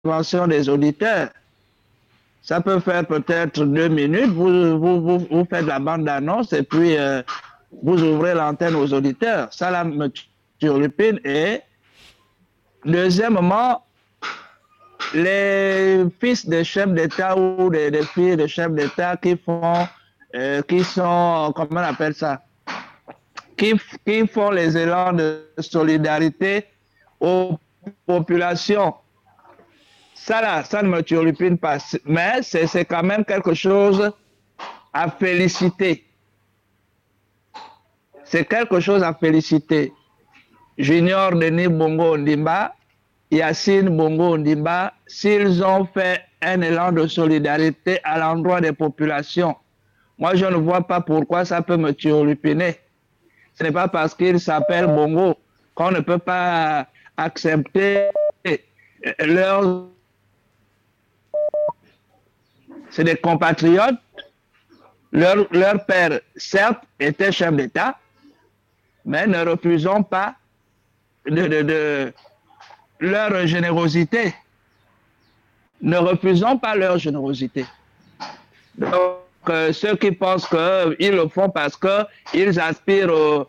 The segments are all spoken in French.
l'intervention des auditeurs. Ça peut faire peut-être 2 minutes. Vous faites la bande d'annonce et puis vous ouvrez l'antenne aux auditeurs. Ça, là, me turlupine. Et deuxièmement, les fils de chefs d'État ou des filles de chefs d'État qui sont, comment on appelle ça, qui font les élans de solidarité aux populations. Ça là, ça ne me turlupine pas, mais c'est quand même quelque chose à féliciter. C'est quelque chose à féliciter. Junior Denis Bongo Ondimba, Yacine Bongo Ondimba, s'ils ont fait un élan de solidarité à l'endroit des populations, moi je ne vois pas pourquoi ça peut me turlupiner. Ce n'est pas parce qu'ils s'appellent Bongo qu'on ne peut pas accepter leurs... C'est des compatriotes. Leur père, certes, était chef d'État, mais ne refusons pas de leur générosité. Ne refusons pas leur générosité. Donc, ceux qui pensent qu'ils le font parce qu'ils aspirent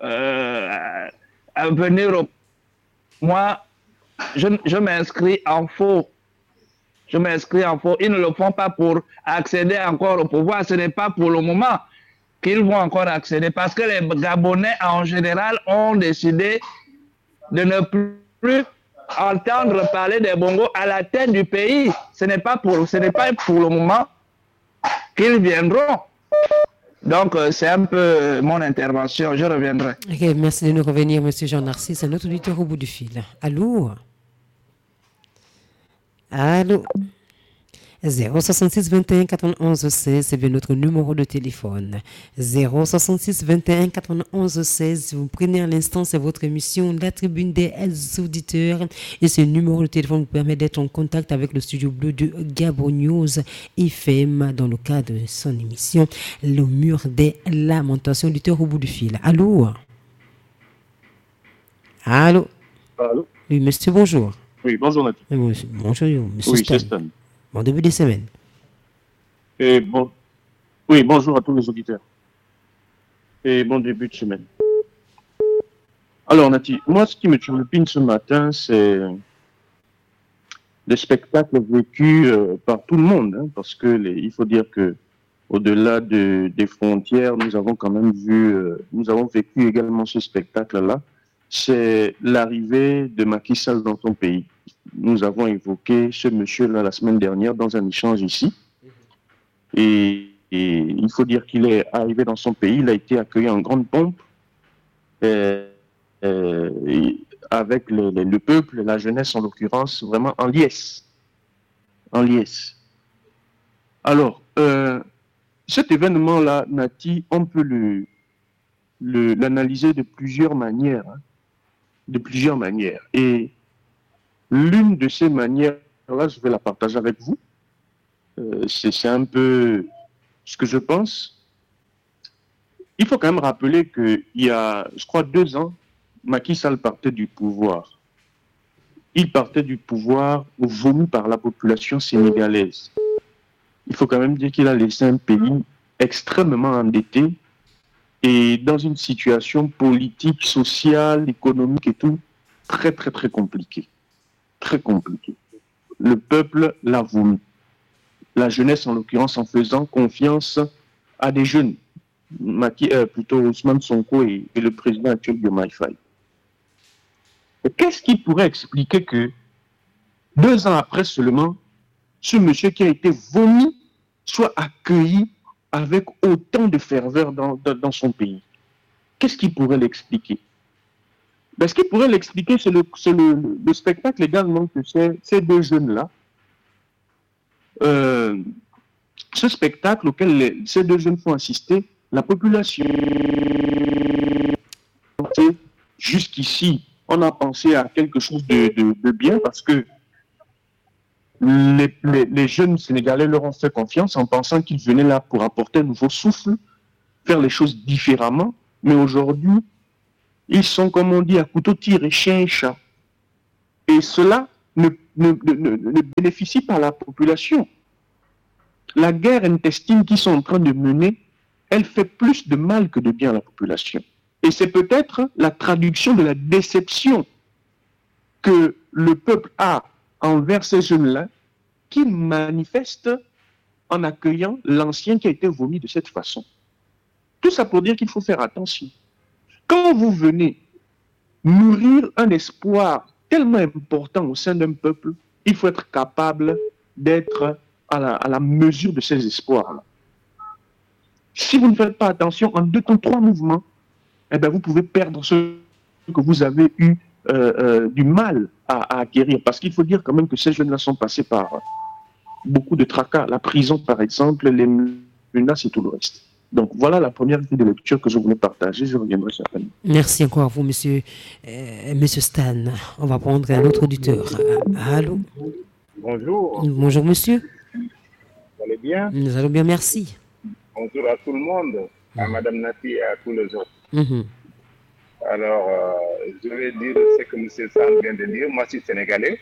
à venir au... Moi, je m'inscris en faux. Je m'inscris en faux. Ils ne le font pas pour accéder encore au pouvoir. Ce n'est pas pour le moment qu'ils vont encore accéder. Parce que les Gabonais, en général, ont décidé de ne plus entendre parler des Bongos à la tête du pays. Ce n'est pas pour le moment qu'ils viendront. Donc, c'est un peu mon intervention. Je reviendrai. Okay, merci de nous revenir, M. Jean-Narcisse. C'est notre auditeur au bout du fil. Allô? Allô? 066 21 91 16, c'est bien notre numéro de téléphone. 066 21 91 16. Vous prenez à l'instant, c'est votre émission, la tribune des auditeurs. Et ce numéro de téléphone vous permet d'être en contact avec le studio bleu de Gabon News FM dans le cadre de son émission, Le Mur des Lamentations. Auditeur au bout du fil. Allô? Allô? Allô? Oui, monsieur, bonjour. Oui, bonjour, Nathalie. Bonjour, monsieur Oui, Stan. c'est Stan. Bon début de semaine. Et bon, oui, bonjour à tous les auditeurs. Et bon début de semaine. Alors, Nati, moi, ce qui me turlupine ce matin, c'est le spectacle vécu par tout le monde, hein, parce que il faut dire que au-delà des frontières, nous avons quand même nous avons vécu également ce spectacle-là. C'est l'arrivée de Macky Sall dans son pays. Nous avons évoqué ce monsieur-là la semaine dernière dans un échange ici. Et il faut dire qu'il est arrivé dans son pays, il a été accueilli en grande pompe avec le peuple, la jeunesse en l'occurrence, vraiment en liesse. En liesse. Alors, cet événement-là, Nati, on peut l'analyser de plusieurs manières. Hein, de plusieurs manières. Et l'une de ces manières-là, je vais la partager avec vous. C'est un peu ce que je pense. Il faut quand même rappeler qu'il y a, je crois, 2 ans, Macky Sall partait du pouvoir. Il partait du pouvoir voulu par la population sénégalaise. Il faut quand même dire qu'il a laissé un pays extrêmement endetté et dans une situation politique, sociale, économique et tout, très, très, très compliquée. Très compliquée. Le peuple l'a voulu. La jeunesse, en l'occurrence, en faisant confiance à des jeunes, plutôt Ousmane Sonko et le président actuel de Maïfaï. Qu'est-ce qui pourrait expliquer que 2 ans après seulement, ce monsieur qui a été vomi soit accueilli avec autant de ferveur dans son pays? Qu'est-ce qui pourrait l'expliquer? Ce qui pourrait l'expliquer, c'est le spectacle également que ces 2 jeunes-là, ce spectacle auquel ces 2 jeunes font assister, la population, jusqu'ici, on a pensé à quelque chose de bien parce que les jeunes Sénégalais leur ont fait confiance en pensant qu'ils venaient là pour apporter un nouveau souffle, faire les choses différemment. Mais aujourd'hui, ils sont, comme on dit, à couteau tiré, chien et chat. Et cela ne ne bénéficie pas à la population. La guerre intestine qu'ils sont en train de mener, elle fait plus de mal que de bien à la population. Et c'est peut-être la traduction de la déception que le peuple a envers ces jeunes-là qui manifestent en accueillant l'ancien qui a été vomi de cette façon. Tout ça pour dire qu'il faut faire attention. Quand vous venez nourrir un espoir tellement important au sein d'un peuple, il faut être capable d'être à la mesure de ces espoirs-là. Si vous ne faites pas attention, en 2 temps, 3 mouvements, eh bien, vous pouvez perdre ce que vous avez eu du mal à acquérir. Parce qu'il faut dire quand même que ces jeunes-là sont passés par beaucoup de tracas. La prison, par exemple, les menaces et tout le reste. Donc, voilà la première idée de lecture que je voulais partager. Je reviendrai certainement. Merci encore à vous, monsieur Stan. On va prendre un autre auditeur. Allô? Bonjour. Bonjour, monsieur. Vous allez bien? Nous allons bien, merci. Bonjour à tout le monde, à Madame Nati et à tous les autres. Alors, je vais dire ce que M. Stan vient de dire. Moi, je suis sénégalais.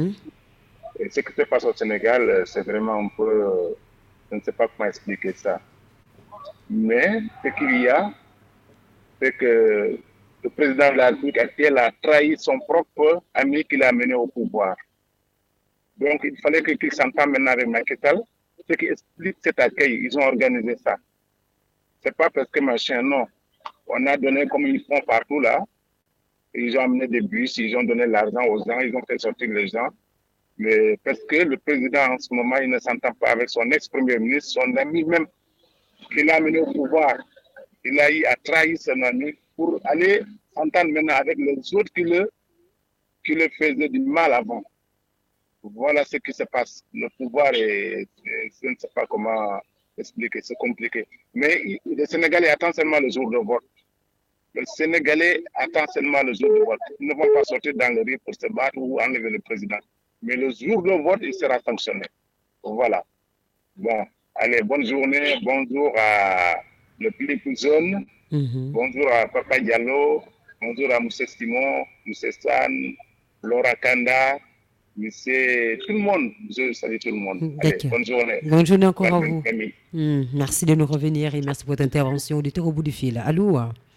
Et ce qui se passe au Sénégal, c'est vraiment un peu... je ne sais pas comment expliquer ça. Mais ce qu'il y a, c'est que le président de la République actuelle a trahi son propre ami qu'il a mené au pouvoir. Donc, il fallait qu'il s'entende maintenant avec Macky Sall. Ce qui explique cet accueil, ils ont organisé ça. C'est pas parce que machin, non. On a donné comme ils font partout là. Ils ont amené des bus, ils ont donné l'argent aux gens, ils ont fait sortir les gens. Mais parce que le président en ce moment, il ne s'entend pas avec son ex-premier ministre, son ami même, qu'il a amené au pouvoir. Il a eu à trahir son ami pour aller s'entendre maintenant avec les autres qui le faisaient du mal avant. Voilà ce qui se passe. Le pouvoir est, je ne sais pas comment expliquer, c'est compliqué. Mais le Sénégalais attend seulement le jour de vote. Le Sénégalais attend seulement le jour de vote. Ils ne vont pas sortir dans le rue pour se battre ou enlever le président. Mais le jour de vote, il sera sanctionné. Voilà. Bon, allez, bonne journée. Bonjour à le Philippe Zone. Bonjour à Papa Diallo. Bonjour à Moussé Simon, Moussé San, Laura Kanda, Moussé, tout le monde. Je salue tout le monde. Allez, bonne journée. Bonne journée encore à vous. Merci de nous revenir et merci pour votre intervention. Auditeur au bout du fil. Allô?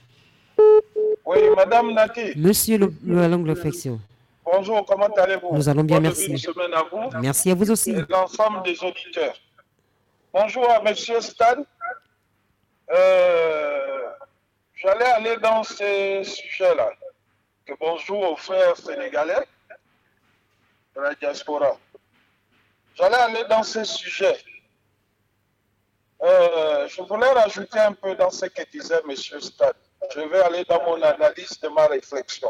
Oui, Madame Nati. Monsieur la longue réflexion. Bonjour, comment allez-vous? Nous allons bien, Bonne merci. semaine à vous. Merci à vous aussi. Et l'ensemble des auditeurs. Bonjour à Monsieur Stan. J'allais aller dans ces sujets-là. Bonjour aux frères sénégalais de la diaspora. J'allais aller dans ces sujets. Je voulais rajouter un peu dans ce que disait Monsieur Stan. Je vais aller dans mon analyse de ma réflexion.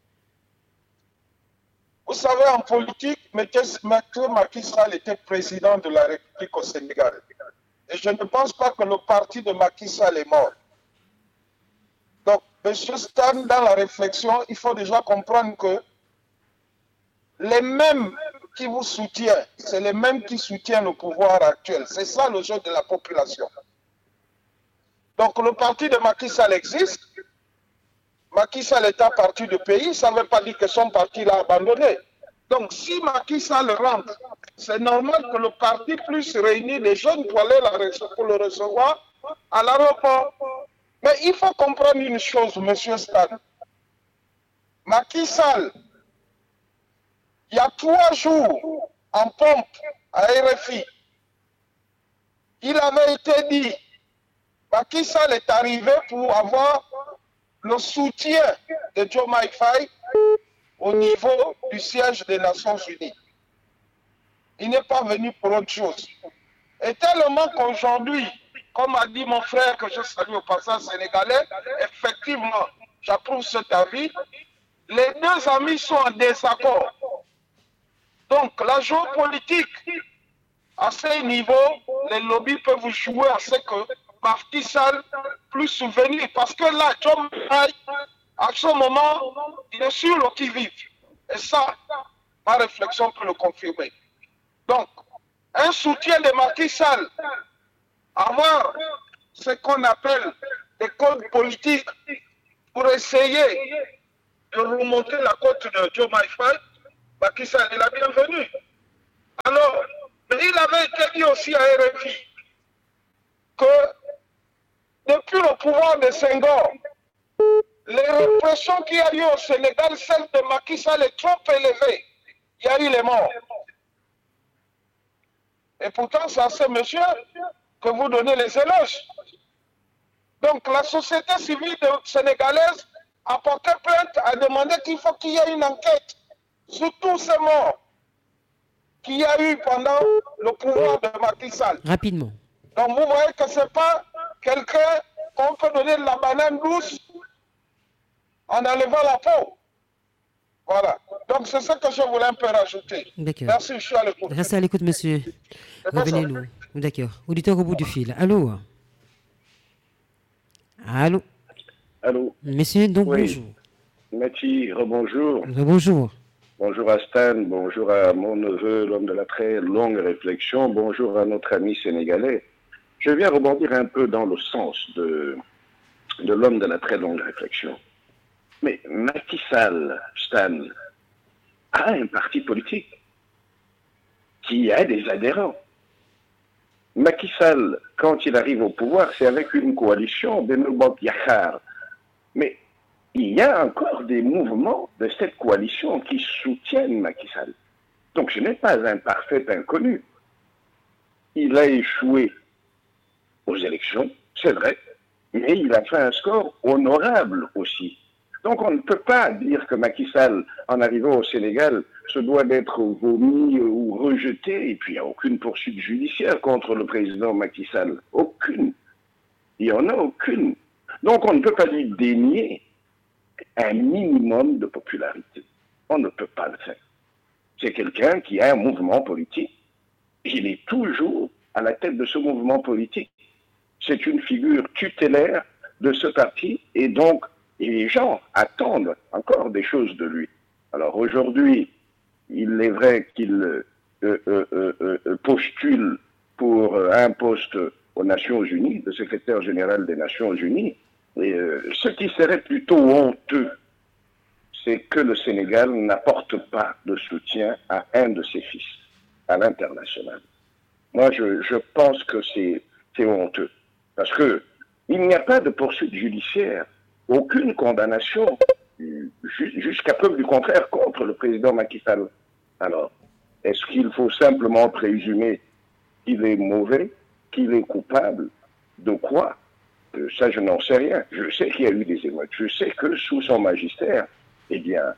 Vous savez, en politique, Macky Sall était président de la République au Sénégal. Et je ne pense pas que le parti de Macky Sall est mort. Donc, M. Stan, dans la réflexion, il faut déjà comprendre que les mêmes qui vous soutiennent, c'est les mêmes qui soutiennent le pouvoir actuel. C'est ça le jeu de la population. Donc, le parti de Macky Sall existe. Macky Sall est un parti de pays, ça ne veut pas dire que son parti l'a abandonné. Donc, si Macky Sall rentre, c'est normal que le parti puisse réunir les jeunes pour aller pour le recevoir à l'aéroport. Mais il faut comprendre une chose, M. Stan. Macky Sall, il y a 3 jours, en pompe à RFI, il avait été dit, Macky Sall est arrivé pour avoir le soutien de Diomaye Faye au niveau du siège des Nations Unies. Il n'est pas venu pour autre chose. Et tellement qu'aujourd'hui, comme a dit mon frère que je salue au passage sénégalais, effectivement, j'approuve cet avis, les deux amis sont en désaccord. Donc la géopolitique, à ce niveau, les lobbies peuvent jouer à ce que Macky Sall plus souvenir. Parce que là, à ce moment, il est sur le qui-vive. Et ça, ma réflexion peut le confirmer. Donc, un soutien de Macky Sall, avoir ce qu'on appelle des codes politiques pour essayer de remonter la côte de Diomaye Faye, Macky Sall est la bienvenue. Alors, mais il avait été dit aussi à RFI que depuis le pouvoir de Senghor, les répressions qu'il y a eu au Sénégal, celle de Macky Sall est trop élevée. Il y a eu les morts. Et pourtant, c'est à ce monsieur que vous donnez les éloges. Donc, la société civile sénégalaise a porté plainte, a demandé qu'il faut qu'il y ait une enquête sur tous ces morts qu'il y a eu pendant le pouvoir de Macky Sall. Rapidement. Donc, vous voyez que ce n'est pas quelqu'un qu'on peut donner de la banane douce en enlevant la peau. Voilà. Donc, c'est ce que je voulais un peu rajouter. D'accord. Merci, je suis à l'écoute. Restez à l'écoute, monsieur. Revenez-nous. D'accord. Auditeur au bout du fil. Allô? Allô? Allô? Monsieur, donc oui. bonjour. Mathieu, rebonjour. Bonjour. Bonjour à Stan, bonjour à mon neveu, l'homme de la très longue réflexion, bonjour à notre ami sénégalais. Je viens rebondir un peu dans le sens de l'homme de la très longue réflexion. Mais Macky Sall, Stan, a un parti politique qui a des adhérents. Macky Sall, quand il arrive au pouvoir, c'est avec une coalition, Benno Bokk Yakaar. Mais il y a encore des mouvements de cette coalition qui soutiennent Macky Sall. Donc ce n'est pas un parfait inconnu. Il a échoué aux élections, c'est vrai, mais il a fait un score honorable aussi. Donc on ne peut pas dire que Macky Sall, en arrivant au Sénégal, se doit d'être vomi ou rejeté, et puis il n'y a aucune poursuite judiciaire contre le président Macky Sall. Aucune. Il n'y en a aucune. Donc on ne peut pas lui dénier un minimum de popularité. On ne peut pas le faire. C'est quelqu'un qui a un mouvement politique. Il est toujours à la tête de ce mouvement politique. C'est une figure tutélaire de ce parti et donc les gens attendent encore des choses de lui. Alors aujourd'hui, il est vrai qu'il postule pour un poste aux Nations Unies, de secrétaire général des Nations Unies. Et ce qui serait plutôt honteux, c'est que le Sénégal n'apporte pas de soutien à un de ses fils, à l'international. Moi, je pense que c'est honteux. Parce que il n'y a pas de poursuite judiciaire, aucune condamnation, jusqu'à preuve du contraire, contre le président Macky Sall. Alors, est-ce qu'il faut simplement présumer qu'il est mauvais, qu'il est coupable? De quoi? Ça, je n'en sais rien. Je sais qu'il y a eu des émeutes. Je sais que sous son magistère, eh bien,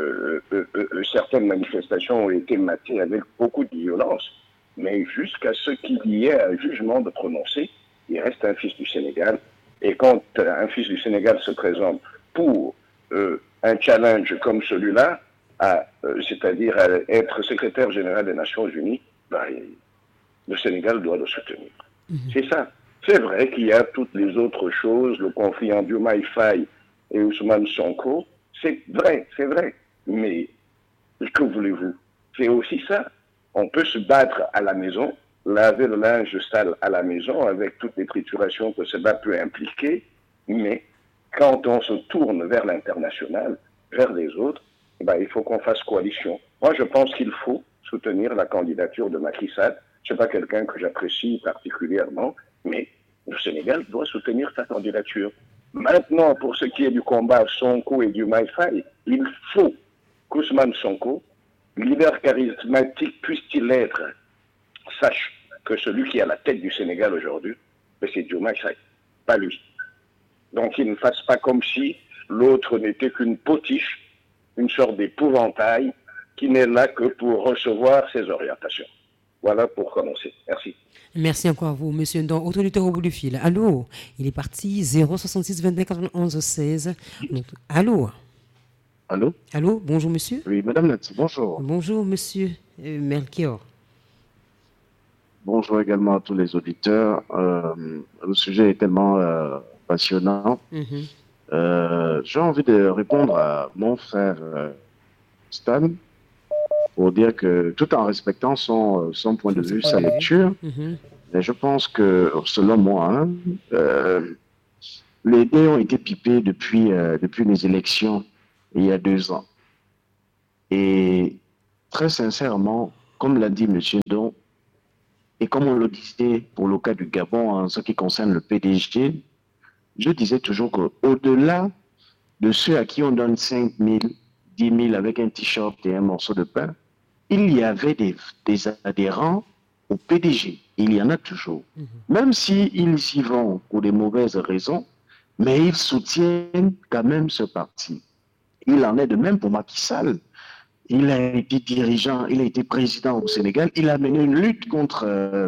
certaines manifestations ont été matées avec beaucoup de violence. Mais jusqu'à ce qu'il y ait un jugement de prononcer, il reste un fils du Sénégal. Et quand un fils du Sénégal se présente pour un challenge comme celui-là, c'est-à-dire à être secrétaire général des Nations Unies, ben, le Sénégal doit le soutenir. C'est ça. C'est vrai qu'il y a toutes les autres choses, le conflit entre Diomaye Faye et Ousmane Sonko. C'est vrai. Mais que voulez-vous? C'est aussi ça. On peut se battre à la maison, laver le linge sale à la maison avec toutes les triturations que cela peut impliquer, mais quand on se tourne vers l'international, vers les autres, ben, il faut qu'on fasse coalition. Moi, je pense qu'il faut soutenir la candidature de Macky Sall. Ce n'est pas quelqu'un que j'apprécie particulièrement, mais le Sénégal doit soutenir sa candidature. Maintenant, pour ce qui est du combat Sonko et Diomaye Faye, il faut qu'Ousmane Sonko, leader charismatique puisse-t-il être, sache que celui qui est à la tête du Sénégal aujourd'hui, c'est Diomaye Faye, pas lui. Donc il ne fasse pas comme si l'autre n'était qu'une potiche, une sorte d'épouvantail qui n'est là que pour recevoir ses orientations. Voilà pour commencer. Merci. Merci encore à vous, monsieur. Donc, autre auditeur au bout du fil. Allô? Il est parti 066 29 91 16. Donc, allô? Allô? Allô? Bonjour, monsieur. Oui, madame Nati, bonjour. Bonjour, monsieur Melchior. Bonjour également à tous les auditeurs. Le sujet est tellement passionnant. J'ai envie de répondre à mon frère Stan pour dire que, tout en respectant son point de vue, sa lecture, mais je pense que, selon moi, les dés ont été pipés depuis les élections il y a 2 ans. Et très sincèrement, comme l'a dit M. Don, et comme on le disait pour le cas du Gabon en ce qui concerne le PDG, je disais toujours qu'au-delà de ceux à qui on donne 5 000, 10 000 avec un t-shirt et un morceau de pain, il y avait des adhérents au PDG. Il y en a toujours. Même s'ils y vont pour des mauvaises raisons, mais ils soutiennent quand même ce parti. Il en est de même pour Macky Sall. Il a été dirigeant, il a été président au Sénégal, il a mené une lutte contre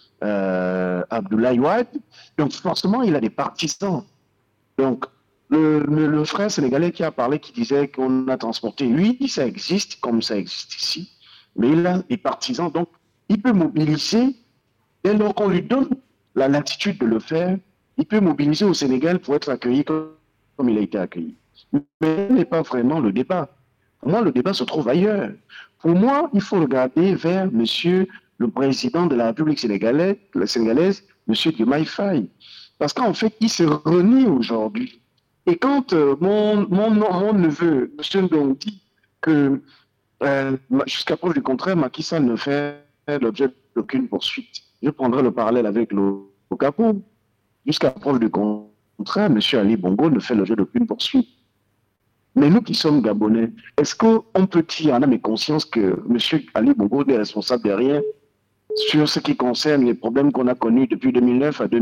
Abdoulaye Wade. Donc forcément, il a des partisans. Donc, le frère sénégalais qui a parlé, qui disait qu'on a transporté, lui, ça existe comme ça existe ici, mais il a des partisans, donc il peut mobiliser, dès lors qu'on lui donne la latitude de le faire, il peut mobiliser au Sénégal pour être accueilli comme il a été accueilli. Mais ce n'est pas vraiment le débat. Pour moi, le débat se trouve ailleurs. Pour moi, il faut regarder vers monsieur le président de la République sénégalaise, monsieur Diomaye Faye. Parce qu'en fait, il se renie aujourd'hui. Et quand mon neveu, M. Ndong, dit que jusqu'à preuve du contraire, Macky Sall ne fait l'objet d'aucune poursuite, je prendrai le parallèle avec le Gabon. Jusqu'à preuve du contraire, M. Ali Bongo ne fait l'objet d'aucune poursuite. Mais nous qui sommes Gabonais, est-ce qu'on peut dire en âme et conscience que M. Ali Bongo n'est responsable de rien sur ce qui concerne les problèmes qu'on a connus depuis 2009 à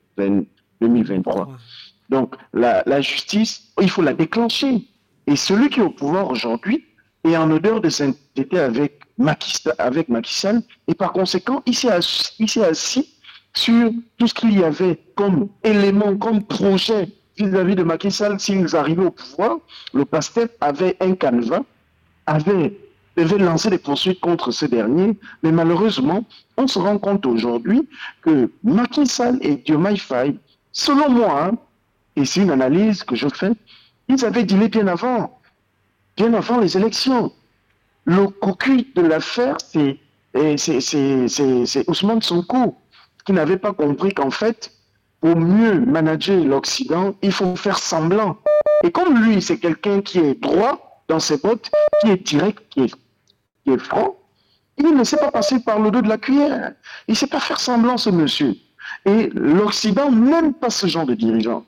2023. Donc, la justice, il faut la déclencher. Et celui qui est au pouvoir aujourd'hui est en odeur de sainteté avec Macky Sall, et par conséquent, il s'est assis sur tout ce qu'il y avait comme élément, comme projet vis-à-vis de Macky Sall. S'ils arrivaient au pouvoir, le PASTEF avait un canevas, devait lancer des poursuites contre ce dernier, mais malheureusement, on se rend compte aujourd'hui que Macky Sall et Diomaye Faye, selon moi, et c'est une analyse que je fais, ils avaient dealé bien avant les élections. Le cocu de l'affaire, c'est Ousmane Sonko, qui n'avait pas compris qu'en fait, pour mieux manager l'Occident, il faut faire semblant. Et comme lui, c'est quelqu'un qui est droit dans ses bottes, qui est direct, qui est franc, il ne sait pas passer par le dos de la cuillère. Il ne sait pas faire semblant, ce monsieur. Et l'Occident n'aime pas ce genre de dirigeant.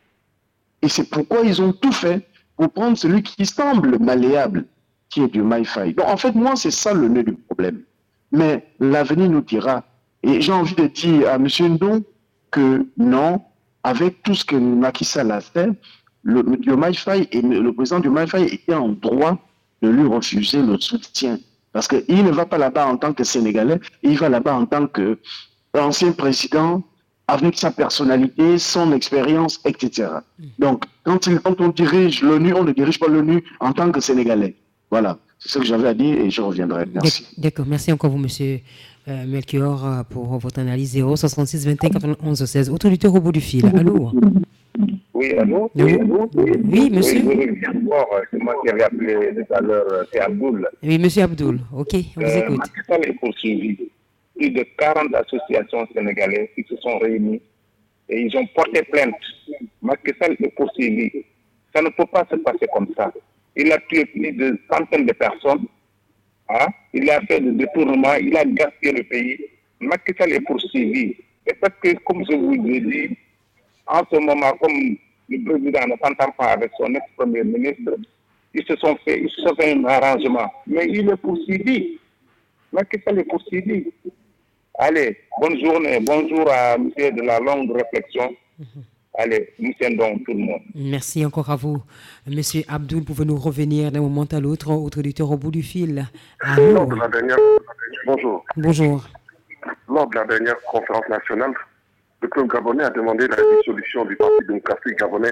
Et c'est pourquoi ils ont tout fait pour prendre celui qui semble malléable, qui est Diomaye Faye. Donc en fait, moi, c'est ça le nœud du problème. Mais l'avenir nous dira. Et j'ai envie de dire à M. Ndong que non, avec tout ce que Macky Sall a fait, le président Diomaye Faye était en droit de lui refuser le soutien. Parce qu'il ne va pas là-bas en tant que Sénégalais, il va là-bas en tant qu'ancien président, avec sa personnalité, son expérience, etc. Donc, quand on dirige l'ONU, on ne dirige pas l'ONU en tant que Sénégalais. Voilà, c'est ce que j'avais à dire et je reviendrai. Merci. D'accord, merci encore vous, monsieur Melchior, pour votre analyse. 066 21 91 16. Autorité au bout du fil. Allô? Oui, allô? Oui, monsieur. Oui, c'est moi qui avais appelé tout à l'heure, c'est Abdoul. Oui, monsieur Abdoul. Ok, on vous écoute. Macky Sall est poursuivi. Plus de 40 associations sénégalaises qui se sont réunies et ils ont porté plainte. Macky Sall est poursuivi. Ça ne peut pas se passer comme ça. Il a tué plus de centaines de personnes. Hein? Il a fait des détournements, il a gaspillé le pays. Macky Sall est poursuivi. Et parce que, comme je vous l'ai dit, en ce moment, comme le président ne s'entend pas avec son ex-premier ministre, ils se sont fait un arrangement. Mais il est poursuivi. Macky Sall est poursuivi. Allez, bonne journée, bonjour à monsieur de la longue réflexion. Allez, nous donc tout le monde. Merci encore à vous. Monsieur Abdoul, pouvez-nous revenir d'un moment à l'autre, autre auditeur au bout du fil. Allô? Bonjour. Bonjour. Lors de la dernière conférence nationale, le peuple gabonais a demandé la dissolution du Parti démocratique gabonais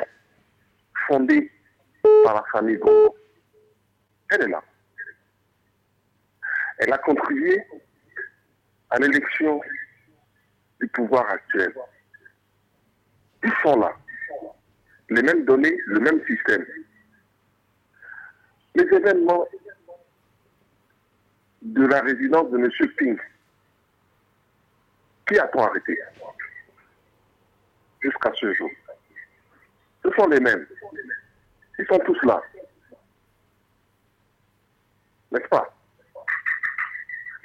fondé par la famille Bongo. Elle est là. Elle a contribué à l'élection du pouvoir actuel. Ils sont là. Les mêmes données, le même système. Les événements de la résidence de M. Ping, qui a-t-on arrêté jusqu'à ce jour? Ce sont les mêmes. Ils sont tous là. N'est-ce pas?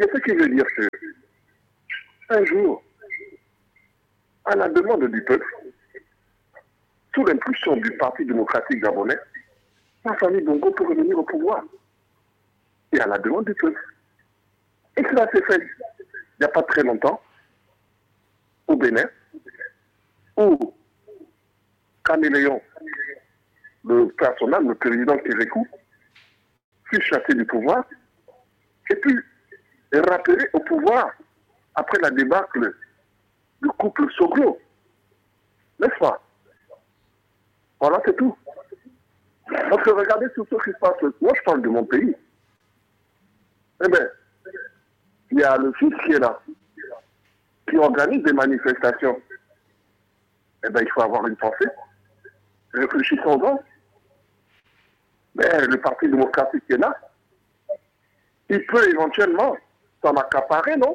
Mais ce qui veut dire que, un jour, à la demande du peuple, sous l'impulsion du Parti démocratique gabonais, la famille Bongo peut revenir au pouvoir. Et à la demande du peuple. Et cela s'est fait il n'y a pas très longtemps, au Bénin, où Caméléon, le personnage, le président Kérékou, fut chassé du pouvoir et puis rappelé au pouvoir après la débâcle du couple Soglo. N'est-ce pas? Voilà, c'est tout. Parce que regardez sur ce qui se passe. Moi, je parle de mon pays. Eh bien, il y a le fils qui est là, qui organise des manifestations. Eh bien, il faut avoir une pensée. Réfléchissons donc. Mais le Parti démocratique qui est là, il peut éventuellement s'en accaparer, non?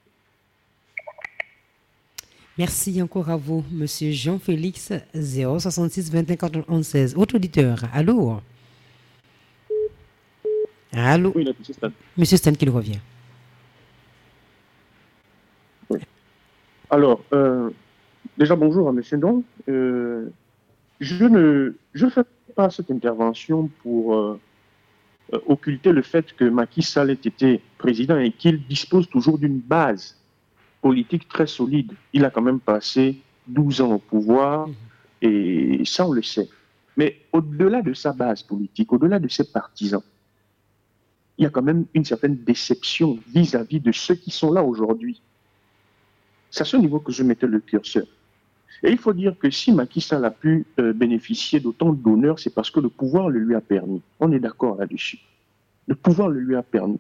Merci encore à vous, Monsieur Jean-Félix, 066 21 91 16. Autre auditeur, allô? Allô? Oui, Monsieur Stan. Monsieur Stan qui revient. Oui. Alors, déjà bonjour à Monsieur Don. Je ne fais pas cette intervention pour occulter le fait que Macky Sall ait été président et qu'il dispose toujours d'une base politique très solide. Il a quand même passé 12 ans au pouvoir et ça on le sait. Mais au-delà de sa base politique, au-delà de ses partisans, il y a quand même une certaine déception vis-à-vis de ceux qui sont là aujourd'hui. C'est à ce niveau que je mettais le curseur. Et il faut dire que si Macky Sall a pu bénéficier d'autant d'honneur, c'est parce que le pouvoir le lui a permis. On est d'accord là-dessus. Le pouvoir le lui a permis.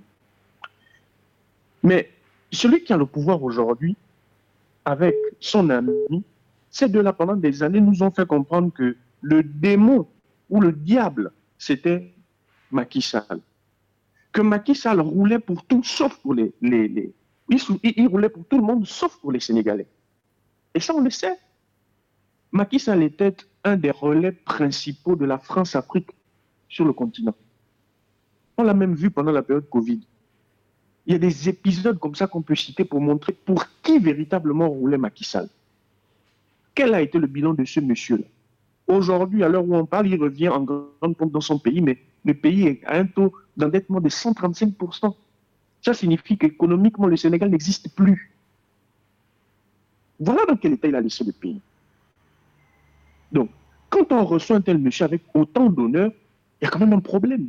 Mais celui qui a le pouvoir aujourd'hui, avec son ami, ces deux-là, pendant des années, nous ont fait comprendre que le démon ou le diable, c'était Macky Sall. Que Macky Sall roulait pour tout, sauf pour il roulait pour tout le monde, sauf pour les Sénégalais. Et ça, on le sait. Macky Sall était un des relais principaux de la France-Afrique sur le continent. On l'a même vu pendant la période Covid. Il y a des épisodes comme ça qu'on peut citer pour montrer pour qui véritablement roulait Macky Sall. Quel a été le bilan de ce monsieur-là? Aujourd'hui, à l'heure où on parle, il revient en grande pompe dans son pays, mais le pays est à un taux d'endettement de 135%. Ça signifie qu'économiquement, le Sénégal n'existe plus. Voilà dans quel état il a laissé le pays. Donc, quand on reçoit un tel monsieur avec autant d'honneur, il y a quand même un problème.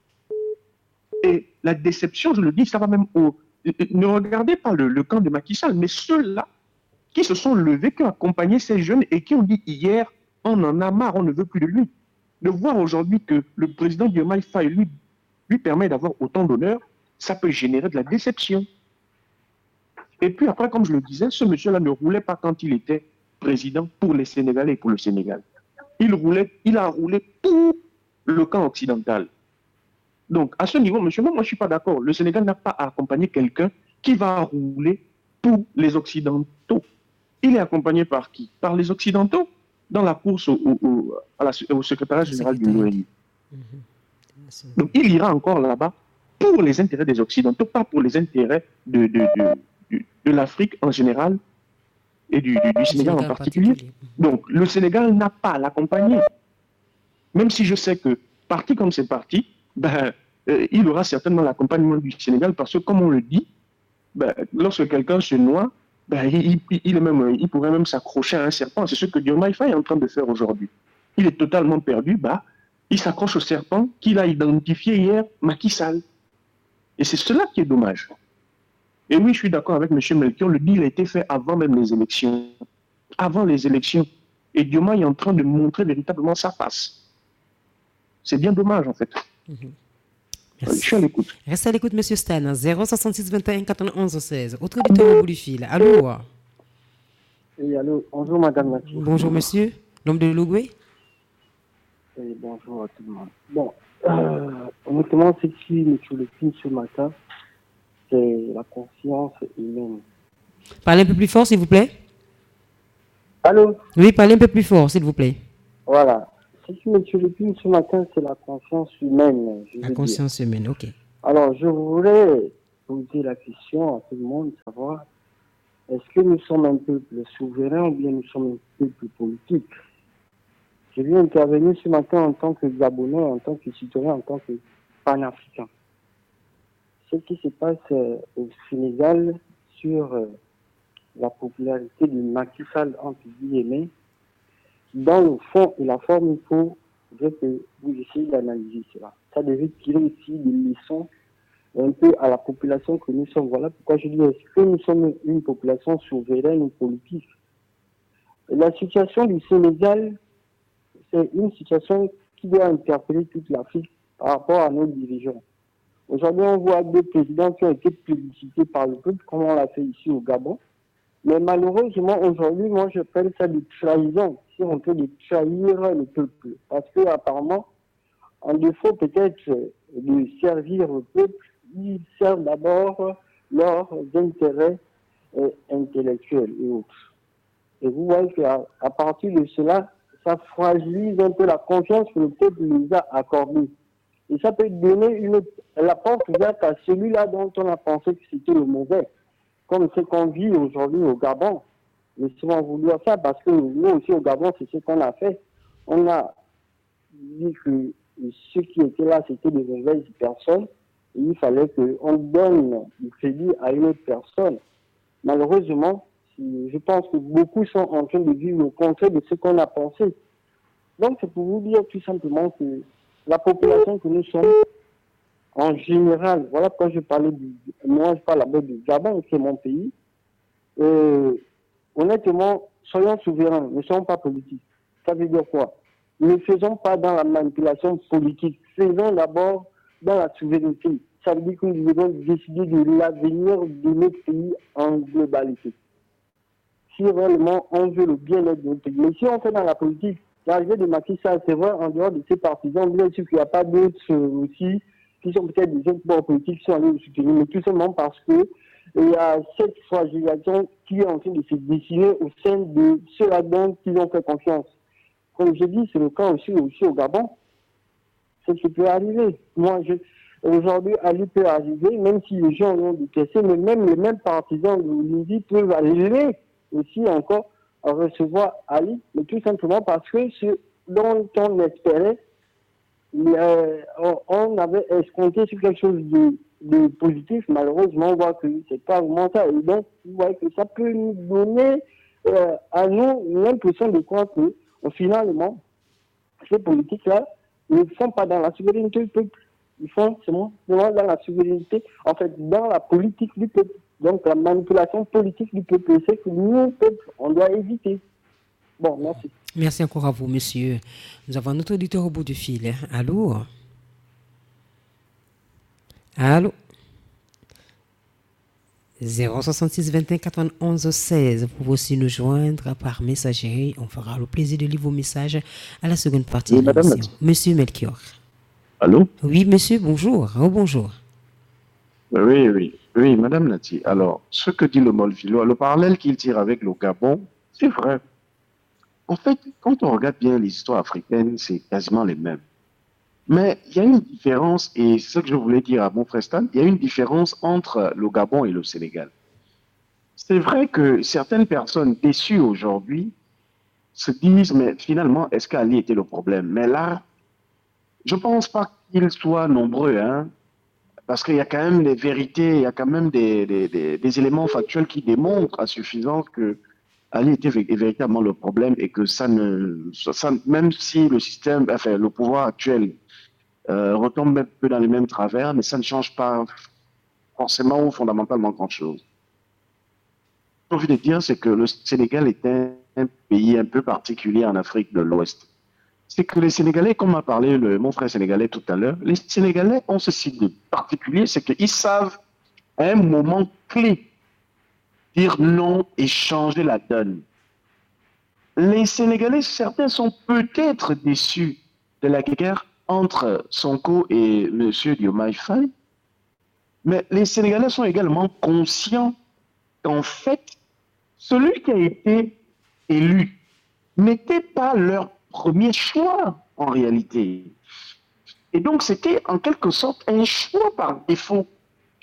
Et la déception, je le dis, ça va même au... Ne regardez pas le camp de Macky Sall, mais ceux-là qui se sont levés, qui ont accompagné ces jeunes et qui ont dit hier, on en a marre, on ne veut plus de lui. De voir aujourd'hui que le président Diomaye Faye lui permet d'avoir autant d'honneur, ça peut générer de la déception. Et puis après, comme je le disais, ce monsieur-là ne roulait pas quand il était président pour les Sénégalais et pour le Sénégal. Il a roulé pour le camp occidental. Donc, à ce niveau, monsieur, moi je ne suis pas d'accord. Le Sénégal n'a pas à accompagner quelqu'un qui va rouler pour les Occidentaux. Il est accompagné par qui? Par les Occidentaux dans la course au secrétariat général de l'ONU. Donc, il ira encore là-bas pour les intérêts des Occidentaux, pas pour les intérêts de l'Afrique en général et du Sénégal en particulier. Donc, le Sénégal n'a pas à l'accompagner. Même si je sais que, parti comme c'est parti, il aura certainement l'accompagnement du Sénégal parce que, comme on le dit, lorsque quelqu'un se noie, il pourrait même s'accrocher à un serpent. C'est ce que Diomaye Faye est en train de faire aujourd'hui. Il est totalement perdu, il s'accroche au serpent qu'il a identifié hier, Macky Sall. Et c'est cela qui est dommage. Et oui, je suis d'accord avec M. Melchior, le deal a été fait avant même les élections. Avant les élections. Et Diomaye est en train de montrer véritablement sa face. C'est bien dommage, en fait. Merci. Je suis à l'écoute. Restez à l'écoute, M. Stan. 066 21 91 16. Autre auditeur au bout du fil. Allô? Oui, allô. Bonjour, Madame Mathieu. Bonjour, monsieur. L'homme de Logoué? Oui, bonjour à tout le monde. Bon, honnêtement, ce qui me turlupine ce matin, c'est la conscience humaine. Parlez un peu plus fort, s'il vous plaît. Allô? Oui, parlez un peu plus fort, s'il vous plaît. Voilà. Ce qui me turlupine ce matin, c'est la conscience humaine. La conscience humaine, ok. Alors, je voulais poser la question à tout le monde, savoir est-ce que nous sommes un peuple souverain ou bien nous sommes un peuple politique? Je viens intervenir ce matin en tant que Gabonais, en tant que citoyen, en tant que panafricain. Ce qui se passe au Sénégal sur la popularité de Macky Sall, entre guillemets, dans le fond et la forme, il faut que vous essayez d'analyser cela. Ça devait tirer aussi des leçons un peu à la population que nous sommes. Voilà pourquoi je dis, est-ce que nous sommes une population souveraine ou politique? La situation du Sénégal, c'est une situation qui doit interpeller toute l'Afrique par rapport à nos dirigeants. Aujourd'hui, on voit deux présidents qui ont été plébiscités par le peuple, comme on l'a fait ici au Gabon. Mais malheureusement, aujourd'hui, moi, je prends ça de trahison, si on peut de trahir le peuple. Parce que apparemment, en défaut peut-être de servir le peuple, ils servent d'abord leurs intérêts intellectuels et autres. Et vous voyez qu'à partir de cela, ça fragilise un peu la confiance que le peuple nous a accordée. Et ça peut donner la porte ouverte à celui-là dont on a pensé que c'était le mauvais. Comme ce qu'on vit aujourd'hui au Gabon. Mais souvent voulu ça parce que nous aussi au Gabon, c'est ce qu'on a fait. On a dit que ceux qui étaient là, c'était des mauvaises personnes. Et il fallait qu'on donne du crédit à une autre personne. Malheureusement, je pense que beaucoup sont en train de vivre le contraire de ce qu'on a pensé. Donc, c'est pour vous dire tout simplement que la population que nous sommes, en général, voilà pourquoi je parlais moi je parle d'abord du Gabon, qui est mon pays. Honnêtement, soyons souverains, ne soyons pas politiques. Ça veut dire quoi? Ne faisons pas dans la manipulation politique. Faisons d'abord dans la souveraineté. Ça veut dire que nous devons décider de l'avenir de notre pays en globalité. Si réellement on veut le bien-être de notre pays. Mais si on fait dans la politique, l'arrivée de Macky Sall, c'est vrai, en dehors de ses partisans, bien sûr qu'il n'y a pas d'autres aussi, qui sont peut-être des autres bords politiques qui sont allés le soutenir, mais tout simplement parce que il y a cette fragilisation qui est en train de se dessiner au sein de ceux-là dont ils ont fait confiance. Comme je dis, c'est le cas aussi au Gabon. C'est ce qui peut arriver. Aujourd'hui, Ali peut arriver, même si les gens l'ont détesté, mais même les mêmes partisans de l'Indi peuvent aller aussi encore à recevoir Ali, mais tout simplement parce que ce dont on espérait, on avait escompté sur quelque chose de positif. Malheureusement, on voit que c'est pas vraiment ça. Et donc, vous voyez que ça peut nous donner à nous l'impression de croire que finalement, ces politiques-là ne font pas dans la souveraineté du peuple. Ils font seulement dans la souveraineté, en fait, dans la politique du peuple. Donc, la manipulation politique du peuple, c'est que nous, peuple, on doit éviter. Bon, merci. Merci encore à vous, monsieur. Nous avons notre auditeur au bout du fil. Allô? Allô? 066 21 91 16. Vous pouvez aussi nous joindre par messagerie. On fera le plaisir de lire vos messages à la seconde partie de l'émission. Monsieur Melchior. Allô? Oui, monsieur, bonjour. Oh, bonjour. Oui, madame Nati. Alors, ce que dit le Molvilo, le parallèle qu'il tire avec le Gabon, c'est vrai. En fait, quand on regarde bien l'histoire africaine, c'est quasiment les mêmes. Mais il y a une différence, et c'est ce que je voulais dire à mon frère Stan, il y a une différence entre le Gabon et le Sénégal. C'est vrai que certaines personnes déçues aujourd'hui se disent, mais finalement, est-ce qu'Ali était le problème? Mais là, je ne pense pas qu'ils soient nombreux, hein, parce qu'il y a quand même des vérités, il y a quand même des éléments factuels qui démontrent à suffisance que Ali était véritablement le problème et que même si le système, enfin, le pouvoir actuel retombe un peu dans les mêmes travers, mais ça ne change pas forcément ou fondamentalement grand-chose. Ce que j'ai envie de dire, c'est que le Sénégal est un pays un peu particulier en Afrique de l'Ouest. C'est que les Sénégalais, comme a parlé mon frère sénégalais tout à l'heure, les Sénégalais ont ceci de particulier, c'est qu'ils savent à un moment clé dire non et changer la donne. Les Sénégalais, certains sont peut-être déçus de la guerre entre Sonko et M. Diomaye Faye, mais les Sénégalais sont également conscients qu'en fait, celui qui a été élu n'était pas leur premier choix en réalité. Et donc, c'était en quelque sorte un choix par défaut.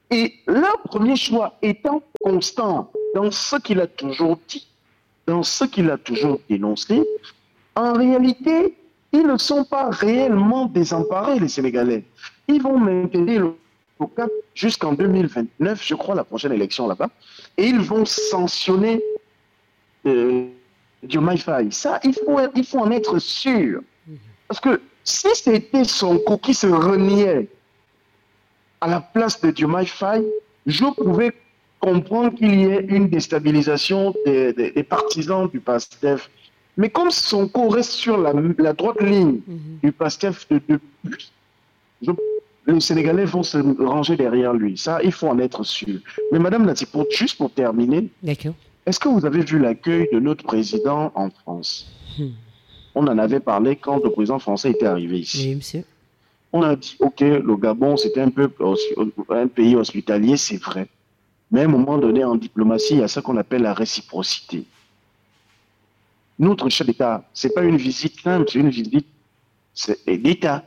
Et leur premier choix étant constant dans ce qu'il a toujours dit, dans ce qu'il a toujours dénoncé, en réalité, ils ne sont pas réellement désemparés, les Sénégalais. Ils vont maintenir le cap jusqu'en 2029, je crois, la prochaine élection là-bas, et ils vont sanctionner Diomaye Faye. Ça, il faut en être sûr. Parce que si c'était Sonko qui se reniait à la place de Diomaye Faye, je pouvais comprendre qu'il y ait une déstabilisation des partisans du PASTEF. Mais comme Sonko reste sur la droite ligne du PASTEF depuis, les Sénégalais vont se ranger derrière lui. Ça, il faut en être sûr. Mais Madame Nati, juste pour terminer, est-ce que vous avez vu l'accueil de notre président en France? On en avait parlé quand le président français était arrivé ici. Oui, monsieur. On a dit, OK, le Gabon, c'était un pays hospitalier, c'est vrai. Mais à un moment donné, en diplomatie, il y a ce qu'on appelle la réciprocité. Notre chef d'État, ce n'est pas une visite simple, c'est une visite d'État.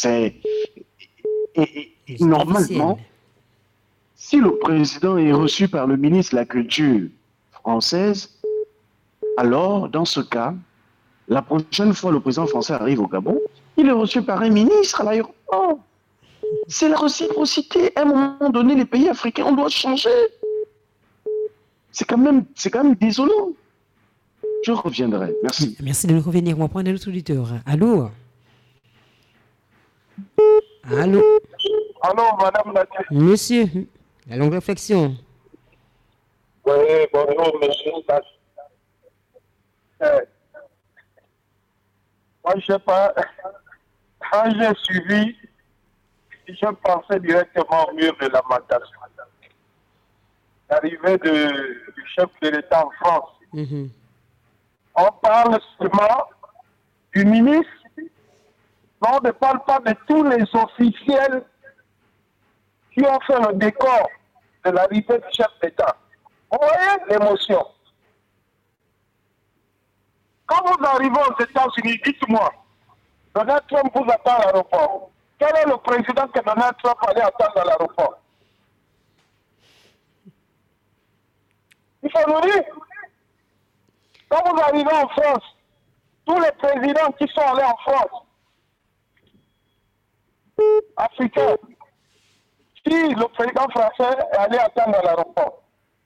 Et normalement, si le président est reçu par le ministre de la Culture française, alors, dans ce cas, la prochaine fois le président français arrive au Gabon, il est reçu par un ministre à l'aéroport. C'est la réciprocité. À un moment donné, les pays africains, on doit changer. C'est quand même désolant. Je reviendrai. Merci. Merci de nous revenir. On va prendre notre auditeur. Allô? Allô? Allô, Madame Nati. Monsieur, la longue réflexion. Oui, bonjour, monsieur. Moi, je sais pas. Quand j'ai suivi, je pensais directement au mur de lamentation. L'arrivée du chef de l'État en France. On parle seulement du ministre, mais on ne parle pas de tous les officiels qui ont fait le décor de l'arrivée du chef d'État. Vous voyez l'émotion. Quand vous arrivez aux États-Unis, dites-moi, Donald Trump vous attend à l'aéroport. Quel est le président que Donald Trump allait attendre à l'aéroport? Il faut nous dire. Quand vous arrivez en France, tous les présidents qui sont allés en France, africains, si le président français est allé attendre à l'aéroport.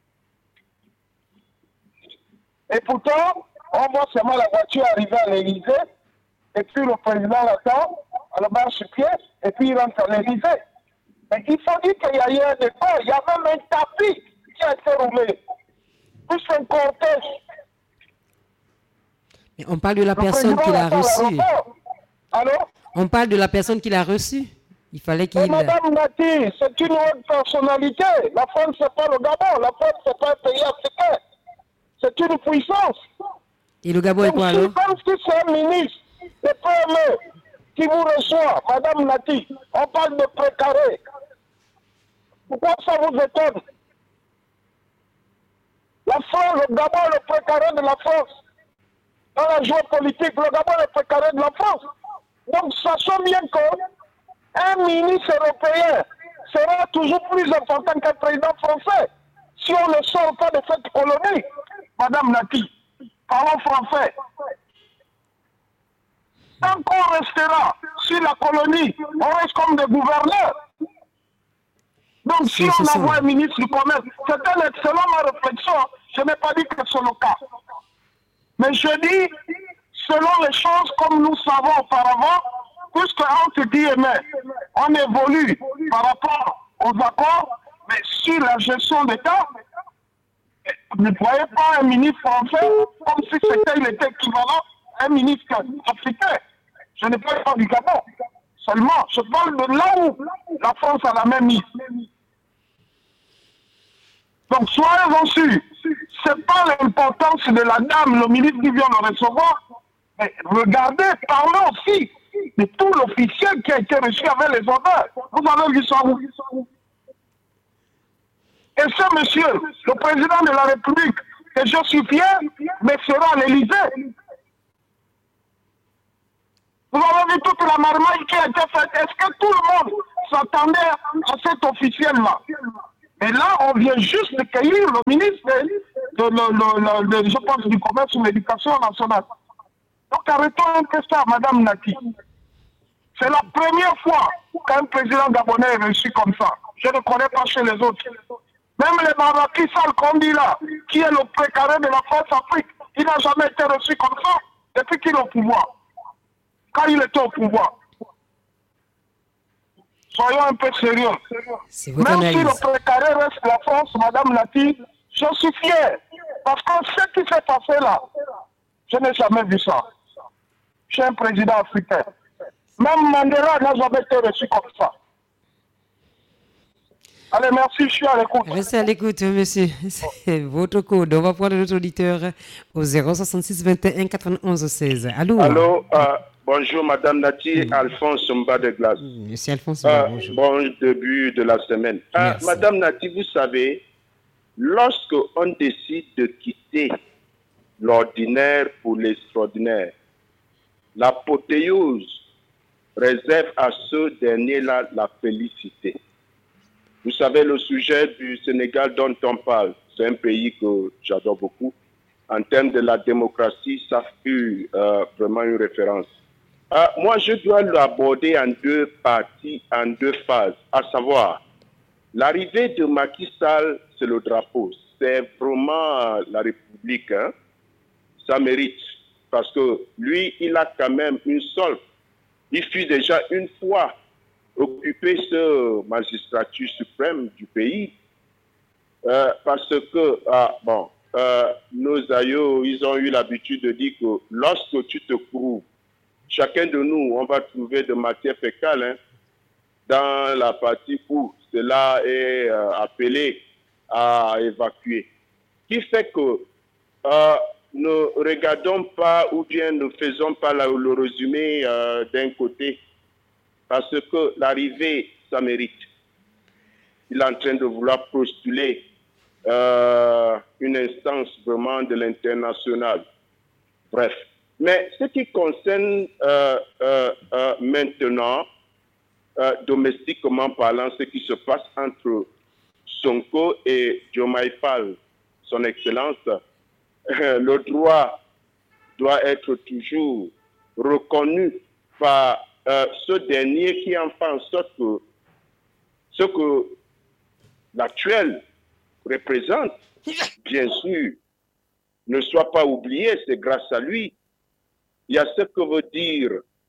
Et pourtant, on voit seulement la voiture arriver à l'Élysée, et puis le président l'attend, à la marche sur pied, et puis il rentre à l'Élysée. Mais il faut dire qu'il y a eu un décor, il y a même un tapis qui a été roulé. Plus un cortège. Mais on parle de la personne qui l'a reçu. Alors? On parle de la personne qui l'a reçu. Il fallait qu'il... Madame Nati, c'est une haute personnalité. La France, c'est pas le Gabon. La France, c'est pas un pays africain. C'est une puissance. Et le Gabon est quoi alors? Même si c'est un ministre de PME qui vous reçoit, Madame Nati, on parle de précaré. Pourquoi ça vous étonne? La France, le Gabon est le précaré de la France. Dans la géopolitique, le Gabon est le précaré de la France. Donc, sachons bien qu'un ministre européen sera toujours plus important qu'un président français. Si on ne sort pas de cette colonie, Madame Nati, parlons français. Tant qu'on restera sur la colonie, on reste comme des gouverneurs. Donc si on envoie un ministre du commerce, c'est un excellent ma réflexion. Je n'ai pas dit que c'est le cas. Mais je dis, selon les choses comme nous savons auparavant, puisque entre guillemets, on évolue par rapport aux accords, mais sur la gestion d'État, ne voyez pas un ministre français comme si il était équivalent à un ministre africain. Je ne parle pas du Gabon. Seulement, je parle de là où la France a la même mise. Donc, soyez-en sûrs, ce n'est pas l'importance de la dame, le ministre qui vient de recevoir, mais regardez, parlez aussi de tout l'officiel qui a été reçu avec les honneurs. Vous avez vu ça où? Et ce monsieur, le président de la République, que je suis fier, mais sera à l'Élysée. Vous avez vu toute la marmaille qui a été faite. Est-ce que tout le monde s'attendait à cet officiel-là. Et là, on vient juste de cueillir le ministre je pense, du commerce et de l'éducation nationale. Donc arrêtons un peu ça, Madame Nati. C'est la première fois qu'un président gabonais est reçu comme ça. Je ne connais pas chez les autres. Même les Macky Sall qu'on dit là, qui est le précaré de la France-Afrique, il n'a jamais été reçu comme ça depuis qu'il est au pouvoir. Quand il était au pouvoir. Soyons un peu sérieux. Même si le précaré reste la France, Madame Nati, je suis fier. Parce que ce qui s'est passé là, je n'ai jamais vu ça. Je suis un président africain. Même Mandela n'a jamais été reçu comme ça. Allez, merci, je suis à l'écoute. Restez à l'écoute, monsieur. C'est votre code. On va prendre notre auditeur au 066 21 91 16. Allô? Allô, bonjour, Madame Nati, Alphonse Mba de Glace. Monsieur Alphonse, bonjour. Bon début de la semaine. Madame Nati, vous savez, lorsqu'on décide de quitter l'ordinaire pour l'extraordinaire, l'apothéose réserve à ce dernier-là la félicité. Vous savez, le sujet du Sénégal dont on parle, c'est un pays que j'adore beaucoup. En termes de la démocratie, ça fut vraiment une référence. Moi, je dois l'aborder en deux parties, en deux phases, à savoir, l'arrivée de Macky Sall, c'est le drapeau. C'est vraiment la République. Hein? Ça mérite. Parce que lui, il a quand même une solde. Il fut déjà une fois occupé ce magistrature suprême du pays. Parce que, nos aïeux, ils ont eu l'habitude de dire que lorsque tu te prouves, chacun de nous, on va trouver de matière fécale hein, dans la partie où cela est appelé à évacuer. Qui fait que ne regardons pas ou bien ne faisons pas le résumé d'un côté parce que l'arrivée, ça mérite. Il est en train de vouloir postuler une instance vraiment de l'international. Bref. Mais ce qui concerne maintenant, domestiquement parlant, ce qui se passe entre Sonko et Diomaye Faye, son Excellence, le droit doit être toujours reconnu par ce dernier qui en fait en sorte que ce que l'actuel représente, bien sûr, ne soit pas oublié, c'est grâce à lui. Il y a ce que veut dire,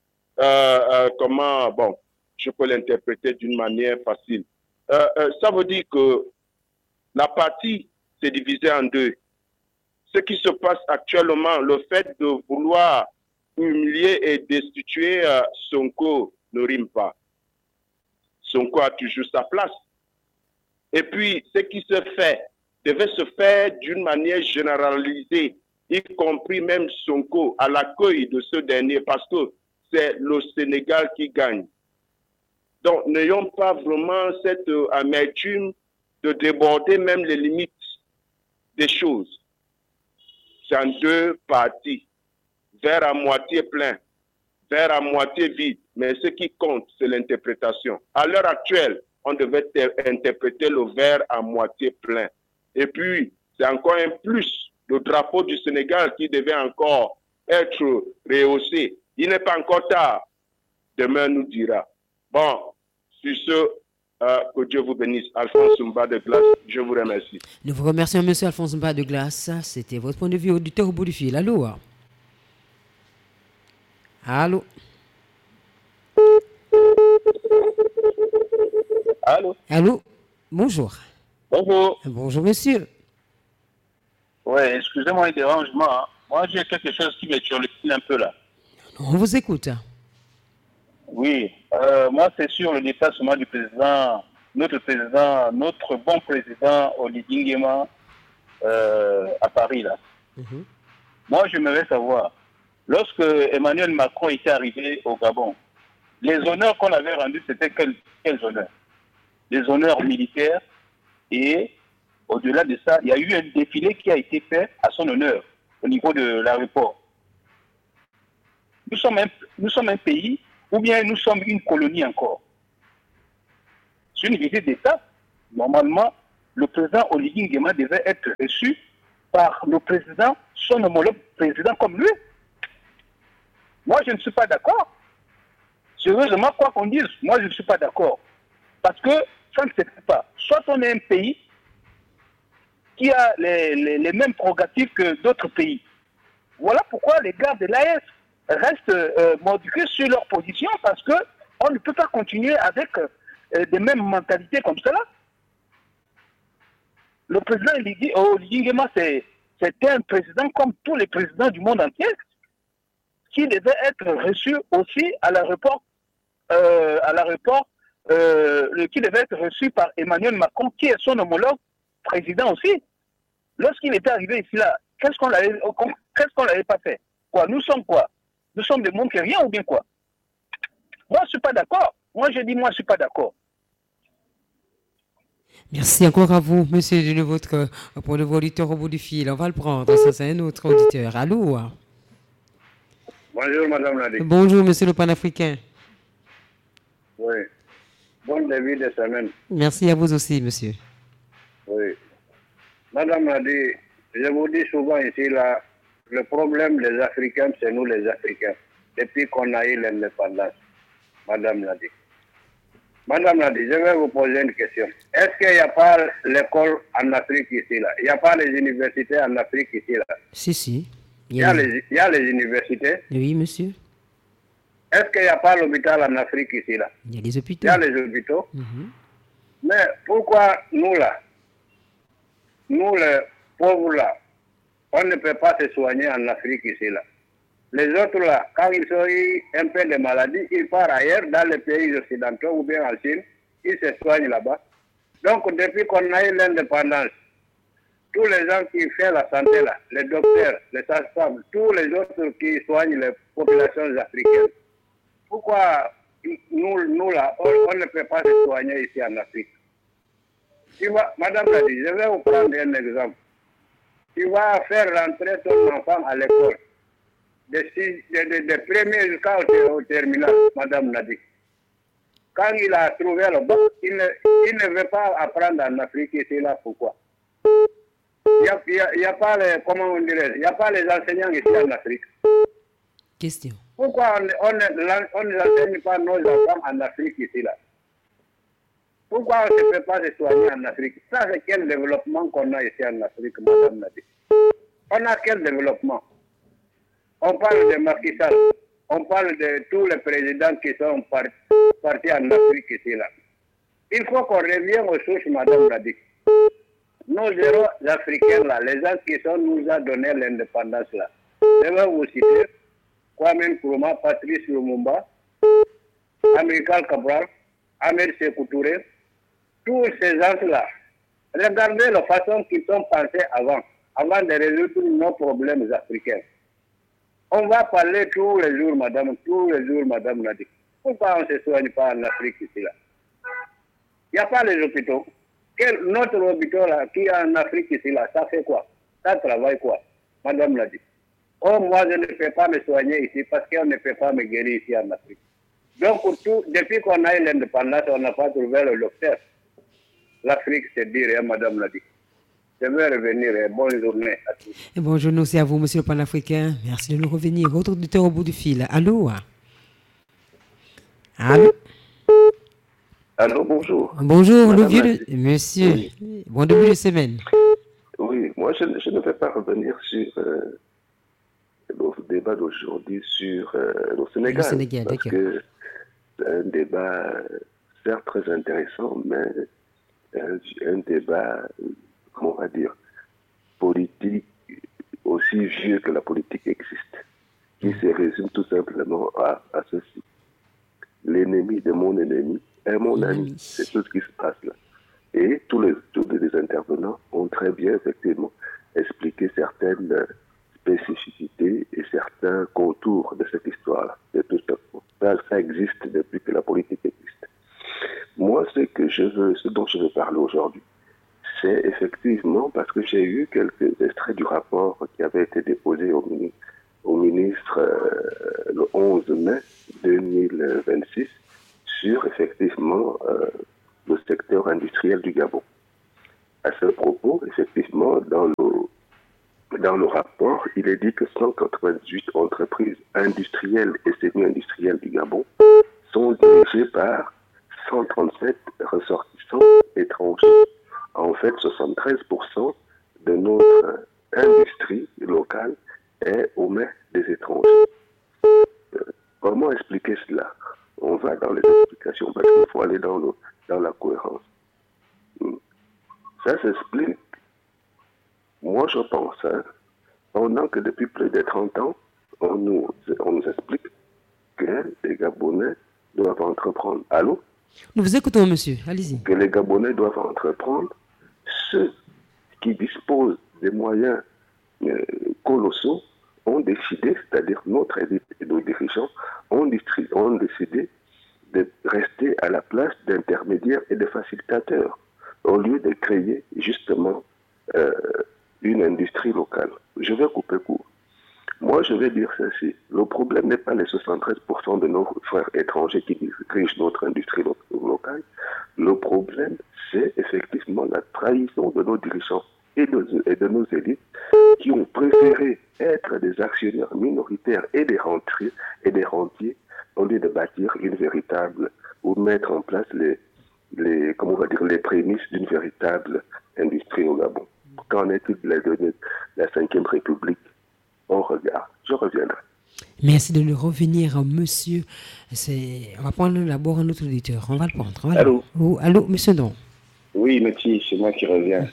je peux l'interpréter d'une manière facile. Ça veut dire que la partie s'est divisée en deux. Ce qui se passe actuellement, le fait de vouloir humilier et destituer Sonko ne rime pas. Sonko a toujours sa place. Et puis, ce qui se fait devait se faire d'une manière généralisée, y compris même Sonko, à l'accueil de ce dernier, parce que c'est le Sénégal qui gagne. Donc, n'ayons pas vraiment cette amertume de déborder même les limites des choses. C'est en deux parties. Verre à moitié plein, verre à moitié vide. Mais ce qui compte, c'est l'interprétation. À l'heure actuelle, on devait interpréter le verre à moitié plein. Et puis, c'est encore un plus, le drapeau du Sénégal qui devait encore être rehaussé. Il n'est pas encore tard. Demain nous dira. Bon, sur ce, que Dieu vous bénisse. Alphonse Mba de Glace, je vous remercie. Nous vous remercions, monsieur Alphonse Mba de Glace. C'était votre point de vue auditeur au bout du fil. Allô? Allô? Allô? Allô? Bonjour. Bonjour. Bonjour, monsieur. Ouais, excusez-moi le dérangement. Hein. Moi, j'ai quelque chose qui me turlupine un peu là. On vous écoute. Oui. Moi, c'est sur le déplacement du président, notre bon président Olivier Nguema à Paris là. Moi, j'aimerais savoir, lorsque Emmanuel Macron était arrivé au Gabon, les honneurs qu'on avait rendus, c'était quels honneurs? Les honneurs militaires et au-delà de ça, il y a eu un défilé qui a été fait à son honneur au niveau de l'aéroport. Nous sommes un pays ou bien nous sommes une colonie encore. C'est une visite d'État. Normalement, le président Oligui Nguema devait être reçu par le président, son homologue président comme lui. Moi, je ne suis pas d'accord. Sérieusement, quoi qu'on dise, moi, je ne suis pas d'accord. Parce que ça ne se fait pas. Soit on est un pays qui a les mêmes prérogatives que d'autres pays. Voilà pourquoi les gars de l'AS restent mordicus sur leur position, parce qu'on ne peut pas continuer avec des mêmes mentalités comme cela. Le président Oligui Nguema, c'était un président comme tous les présidents du monde entier, qui devait être reçu aussi à l'aéroport, qui devait être reçu par Emmanuel Macron, qui est son homologue président aussi. Lorsqu'il était arrivé ici, là, qu'est-ce qu'on n'avait pas fait? Quoi? Nous sommes quoi? Nous sommes des mondes qui rien ou bien quoi? Moi, je ne suis pas d'accord. Moi, je dis, moi, je ne suis pas d'accord. Merci encore à vous, monsieur de votre pour le auditeur au bout du fil. On va le prendre. Ça, c'est un autre auditeur. Allô? Bonjour, madame Nadi. Bonjour, monsieur le panafricain. Oui. Bon début de semaine. Merci à vous aussi, monsieur. Oui. Madame Nadi, je vous dis souvent ici, là, le problème des Africains, c'est nous les Africains, depuis qu'on a eu l'indépendance. Madame Nadi. Madame Nadi, je vais vous poser une question. Est-ce qu'il n'y a pas l'école en Afrique ici, là? Il n'y a pas les universités en Afrique ici, là? Si. Il y a les universités. Oui, monsieur. Est-ce qu'il n'y a pas l'hôpital en Afrique ici, là? Il y a les hôpitaux. Il y a les hôpitaux. Mais pourquoi nous, là, nous, les pauvres, là, on ne peut pas se soigner en Afrique ici, là? Les autres, là, quand ils ont eu un peu de maladie, ils partent ailleurs, dans les pays occidentaux ou bien en Chine, ils se soignent là-bas. Donc, depuis qu'on a eu l'indépendance, tous les gens qui font la santé, là, les docteurs, les sages-femmes, tous les autres qui soignent les populations africaines, pourquoi nous là, on ne peut pas se soigner ici en Afrique? Madame l'a dit, je vais vous prendre un exemple. Tu vas faire rentrer ton enfant à l'école, de premier jusqu'au terminal, madame l'a dit. Quand il a trouvé le bac, il ne veut pas apprendre en Afrique ici là, pourquoi? Il n'y a pas les, comment on dirait, il n'y a pas les enseignants ici en Afrique. Question. Pourquoi on n'enseigne pas nos enfants en Afrique ici là? Pourquoi on ne peut pas se soigner en Afrique? Ça, c'est quel développement qu'on a ici en Afrique, madame Nadi? On a quel développement? On parle de Macky Sall, on parle de tous les présidents qui sont partis en Afrique ici là. Il faut qu'on revienne aux sources, madame Nadi. Nos héros africains là, les gens qui nous ont donné l'indépendance là. Je vais vous citer Kwame Nkrumah, Patrice Lumumba, Amilcar Cabral, Ahmed Sékou Touré, tous ces gens-là. Regardez la façon qu'ils ont pensé avant de résoudre nos problèmes africains. On va parler tous les jours, madame Nadi. Pourquoi on ne se soigne pas en Afrique ici là? Il n'y a pas les hôpitaux. Notre hôpital là, qui est en Afrique ici là, ça fait quoi? Ça travaille quoi? Madame Nadi. Oh, moi je ne peux pas me soigner ici parce qu'on ne peut pas me guérir ici en Afrique. Donc, depuis qu'on a eu l'indépendance, on n'a pas trouvé le docteur. L'Afrique, c'est dire, madame l'a dit. Je vais revenir. Bonne journée à tous. Et bonne journée aussi à vous, monsieur le panafricain. Merci de nous revenir. Votre auditeur au bout du fil. Allô? Allô? Allô, bonjour. Bonjour, le vieux monsieur. Oui. Bon début de semaine. Oui, moi, je ne vais pas revenir sur le débat d'aujourd'hui sur le Sénégal. Le Sénégal, parce que c'est un débat, certes, très intéressant, mais un débat, comment on va dire, politique, aussi vieux que la politique existe, qui se résume tout simplement à ceci. L'ennemi de mon ennemi est mon ami. C'est tout ce qui se passe là. Et tous les intervenants ont très bien, effectivement, expliqué certaines spécificités et certains contours de cette histoire-là. Ça existe depuis que la politique existe. Moi, ce dont je veux parler aujourd'hui, c'est effectivement parce que j'ai eu quelques extraits du rapport qui avait été déposé au ministre le 11 mai 2026 sur effectivement le secteur industriel du Gabon. À ce propos, effectivement, dans le rapport, il est dit que 198 entreprises industrielles et semi-industrielles du Gabon sont dirigées par 137 ressortissants étrangers. En fait, 73% de notre industrie locale est aux mains des étrangers. Comment expliquer cela? On va dans les explications parce qu'il faut aller dans la cohérence. Ça s'explique, moi je pense, pendant que depuis plus de 30 ans, on nous explique que les Gabonais doivent entreprendre. Allô? Nous vous écoutons, monsieur. Allez-y. Que les Gabonais doivent entreprendre. Ceux qui disposent des moyens colossaux ont décidé, c'est-à-dire notre élite et nos dirigeants, ont décidé de rester à la place d'intermédiaires et de facilitateurs, au lieu de créer justement une industrie locale. Je vais couper court. Moi, je vais dire ceci. Le problème n'est pas les 73% de nos frères étrangers qui dirigent notre industrie locale. Le problème, c'est effectivement la trahison de nos dirigeants et de nos élites qui ont préféré être des actionnaires minoritaires et des rentiers au lieu de bâtir une véritable ou mettre en place les prémices d'une véritable industrie au Gabon. Qu'en est-il de la 5e République? On regarde. Je reviendrai. Merci de nous revenir, monsieur. On va prendre d'abord un autre auditeur. On va le prendre. Allô? Allô, monsieur Don. Oui, Métis, c'est moi qui reviens.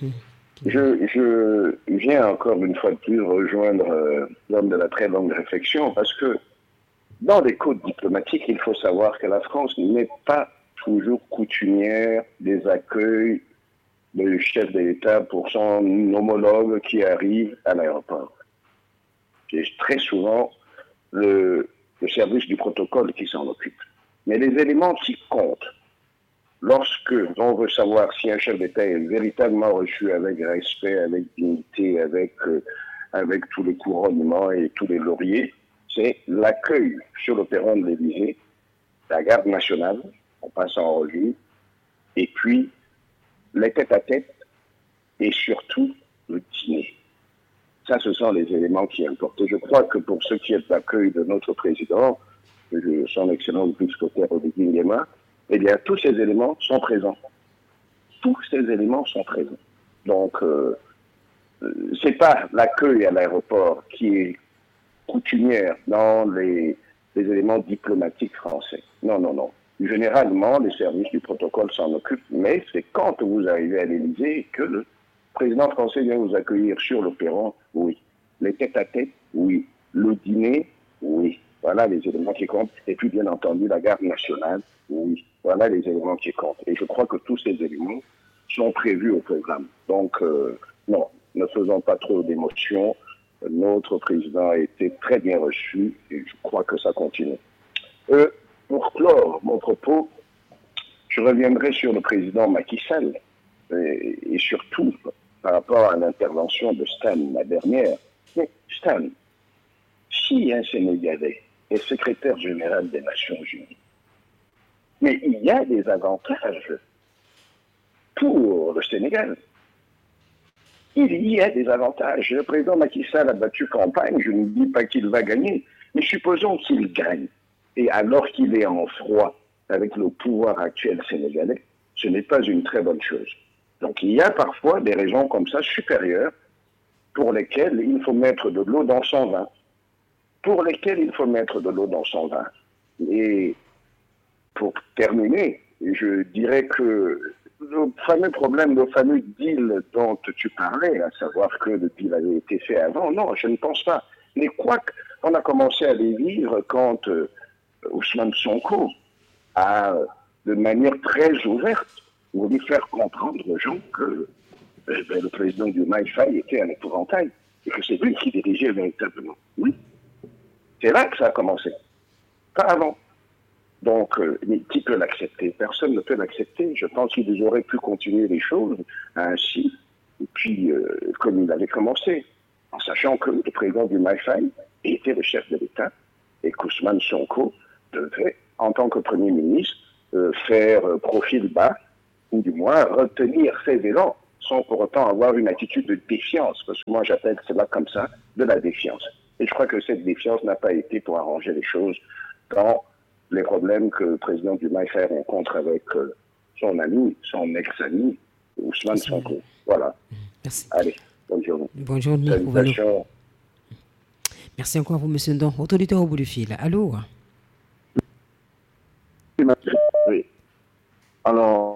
Je viens encore une fois de plus rejoindre l'homme de la très longue réflexion parce que dans les codes diplomatiques, il faut savoir que la France n'est pas toujours coutumière des accueils du chef d'État pour son homologue qui arrive à l'aéroport. C'est très souvent le service du protocole qui s'en occupe. Mais les éléments qui comptent, lorsque on veut savoir si un chef d'État est véritablement reçu avec respect, avec dignité, avec tous les couronnements et tous les lauriers, c'est l'accueil sur le perron de l'Élysée, la garde nationale, on passe en revue, et puis les tête-à-tête et surtout le dîner. Ça, ce sont les éléments qui importent. Et je crois que pour ce qui est de l'accueil de notre président, son excellent Biscotter Oligui Nguema, eh bien, tous ces éléments sont présents. Tous ces éléments sont présents. Donc, c'est pas l'accueil à l'aéroport qui est coutumière dans les éléments diplomatiques français. Non, non, non. Généralement, les services du protocole s'en occupent, mais c'est quand vous arrivez à l'Élysée que le président français vient vous accueillir sur le perron, oui. Les tête-à-tête, oui. Le dîner, oui. Voilà les éléments qui comptent. Et puis, bien entendu, la garde nationale, oui. Voilà les éléments qui comptent. Et je crois que tous ces éléments sont prévus au programme. Donc, non, ne faisons pas trop d'émotions. Notre président a été très bien reçu et je crois que ça continue. Pour clore mon propos, je reviendrai sur le président Macky Sall et surtout par rapport à l'intervention de Stan, la dernière. Mais Stan, si un Sénégalais est secrétaire général des Nations Unies, mais il y a des avantages pour le Sénégal. Il y a des avantages. Le président Macky Sall a battu campagne, je ne dis pas qu'il va gagner, mais supposons qu'il gagne. Et alors qu'il est en froid avec le pouvoir actuel sénégalais, ce n'est pas une très bonne chose. Donc il y a parfois des raisons comme ça supérieures pour lesquelles il faut mettre de l'eau dans son vin. Et pour terminer, je dirais que le fameux problème, le fameux deal dont tu parlais, à savoir que le deal avait été fait avant, non, je ne pense pas. Mais quoi qu'on a commencé à les vivre quand Ousmane Sonko a, de manière très ouverte, voulu faire comprendre aux gens que le président du Maïfaï était un épouvantail et que c'est lui qui dirigeait véritablement. Oui, c'est là que ça a commencé, pas avant. Donc, qui peut l'accepter? Personne ne peut l'accepter. Je pense qu'ils auraient pu continuer les choses ainsi, et puis comme il avait commencé, en sachant que le président du Maïfaï était le chef de l'État et qu'Ousmane Sonko devait, en tant que Premier ministre, faire profil bas ou du moins retenir ses élans, sans pour autant avoir une attitude de défiance, parce que moi j'appelle cela comme ça, de la défiance. Et je crois que cette défiance n'a pas été pour arranger les choses dans les problèmes que le président du Maïfa rencontre avec son ami, son ex-ami, Ousmane Sonko. Voilà. Merci. Allez, bonne journée. Bonne journée. Salutations. Merci encore à vous, monsieur Ndon. Autorité au bout du fil. Allô? Oui. Alors,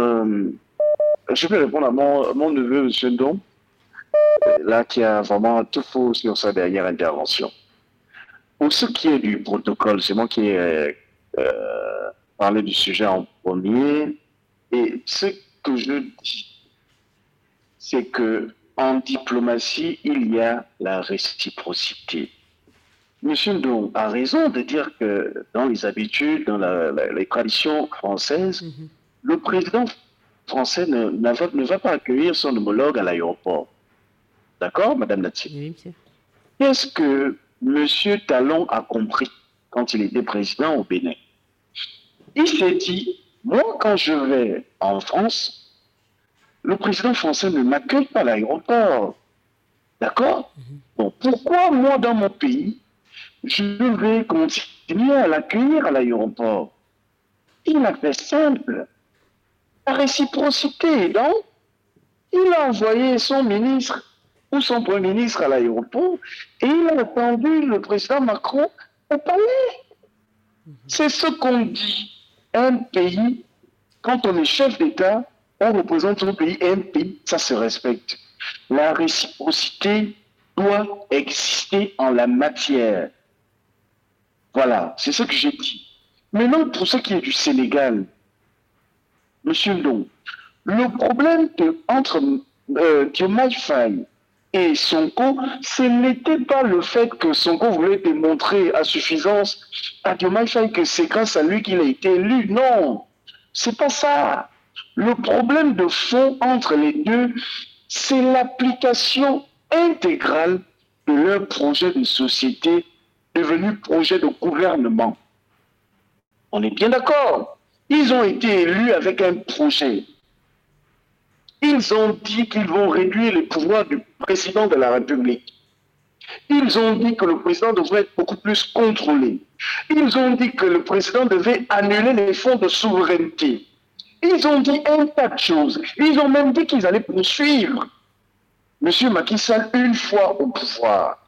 je vais répondre à mon neveu, monsieur Ndon, là, qui a vraiment tout faux sur sa dernière intervention. Pour ce qui est du protocole, c'est moi qui ai parlé du sujet en premier. Et ce que je dis, c'est que en diplomatie, il y a la réciprocité. Monsieur Ndong a raison de dire que dans les habitudes, dans les traditions françaises, le président français ne va pas accueillir son homologue à l'aéroport. D'accord, Madame Nati? Oui, monsieur. Qu'est-ce que Monsieur Talon a compris quand il était président au Bénin? Il s'est dit, moi, quand je vais en France, le président français ne m'accueille pas à l'aéroport. D'accord? Bon, pourquoi moi, dans mon pays, je vais continuer à l'accueillir à l'aéroport? Il a fait simple. La réciprocité, donc, il a envoyé son ministre ou son premier ministre à l'aéroport et il a attendu le président Macron au palais. C'est ce qu'on dit. Un pays, quand on est chef d'État, on représente un pays, et un pays, ça se respecte. La réciprocité doit exister en la matière. Voilà, c'est ce que j'ai dit. Maintenant, pour ce qui est du Sénégal, Monsieur Ndong, le problème entre Diomaye Faye et Sonko, ce n'était pas le fait que Sonko voulait démontrer à suffisance à Diomaye Faye que c'est grâce à lui qu'il a été élu. Non, c'est pas ça. Le problème de fond entre les deux, c'est l'application intégrale de leur projet de société devenu projet de gouvernement. On est bien d'accord. Ils ont été élus avec un projet. Ils ont dit qu'ils vont réduire les pouvoirs du président de la République. Ils ont dit que le président devrait être beaucoup plus contrôlé. Ils ont dit que le président devait annuler les fonds de souveraineté. Ils ont dit un tas de choses. Ils ont même dit qu'ils allaient poursuivre M. Macky Sall une fois au pouvoir.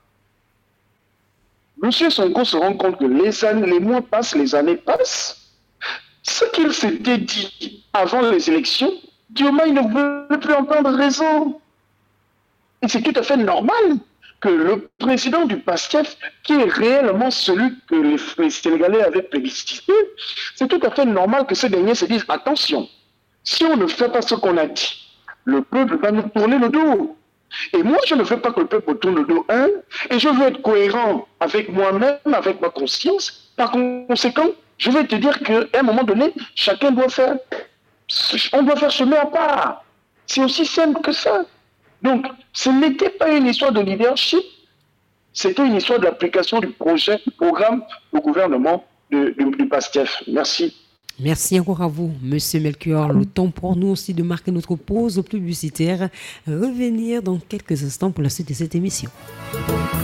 M. Sonko se rend compte que les mois passent, les années passent. Ce qu'il s'était dit avant les élections, Diomaye ne veut plus entendre raison. Et c'est tout à fait normal que le président du PASTEF, qui est réellement celui que les Sénégalais avaient plébiscité, c'est tout à fait normal que ces derniers se disent, attention, si on ne fait pas ce qu'on a dit, le peuple va nous tourner le dos. Et moi, je ne veux pas que le peuple me tourne le dos, et je veux être cohérent avec moi-même, avec ma conscience. Par conséquent, je vais te dire qu'à un moment donné, chacun doit faire, on doit faire chemin à part. C'est aussi simple que ça. Donc, ce n'était pas une histoire de leadership, c'était une histoire de l'application du projet, du programme au gouvernement du PASTEF. Merci. Merci encore à vous, Monsieur Melchior. Le temps pour nous aussi de marquer notre pause publicitaire. Revenir dans quelques instants pour la suite de cette émission.